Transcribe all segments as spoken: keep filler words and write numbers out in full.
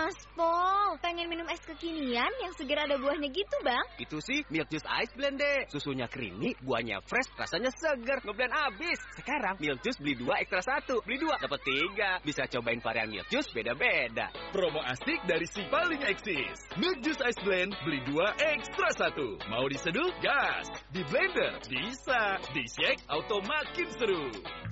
Mas Pol, pengen minum es kekinian yang segar ada buahnya gitu, Bang? Itu sih Milk Juice Ice Blend deh. Susunya creamy, buahnya fresh, rasanya segar, ngeblend abis. Sekarang Milk Juice beli dua ekstra satu, beli dua dapat tiga. Bisa cobain varian Milk Juice beda-beda. Promo asik dari si paling eksis. Milk Juice Ice Blend beli dua ekstra satu. Mau diseduh? Gas. Di blender? Bisa. Di shake? Auto makin seru.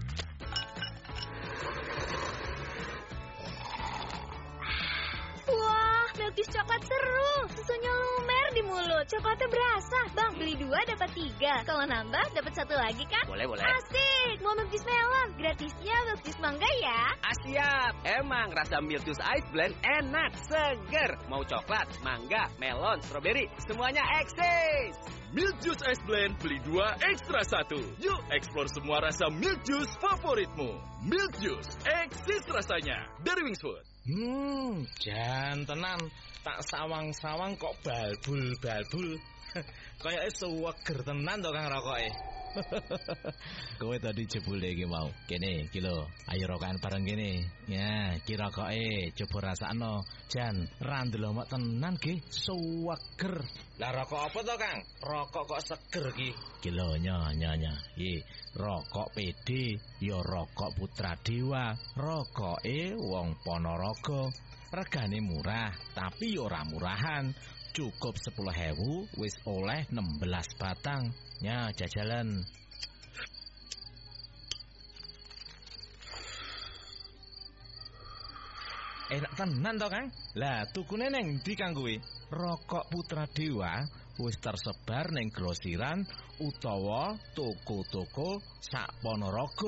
Wah, Milk Juice coklat seru. Susunya lumer di mulut. Coklatnya berasa. Bang, beli dua dapat tiga. Kalau nambah dapat satu lagi kan? Boleh, boleh. Asik. Mau Milk Juice melon. Gratisnya Milk Juice mangga ya. Ah, siap. Emang rasa Milk Juice Ice Blend enak, seger. Mau coklat, mangga, melon, stroberi, semuanya eksis. Milk Juice Ice Blend beli dua ekstra satu. Yuk eksplor semua rasa Milk Juice favoritmu. Milk Juice, eksis rasanya. Dari Wings Food. Hmm, jan tenan. Tak sawang-sawang kok balbul-balbul. Kayaknya sewager tenan to Kang rokoke. Kowe tadi jebule iki mau. Kene iki lho, ayo rokokan bareng kene. Ya, ki rokoke coba rasakno. Jan, ra ndelok tenan ki, sewager. Lah rokok apa to, Kang? Rokok kok seger ki? Ki lho nyonya. Iki rokok P D, ya rokok Putra Dewa. Rokoke wong Ponorogo. Regane murah, tapi ya ora murahan. Cukup sepuluh ribu wis oleh enam belas batang. Ya, jajalan. Enak tenan to, Kang? Lah, tukune neng ndi Kang kuwi? Rokok Putra Dewa wis tersebar ning grosiran utawa toko-toko sak Ponorogo.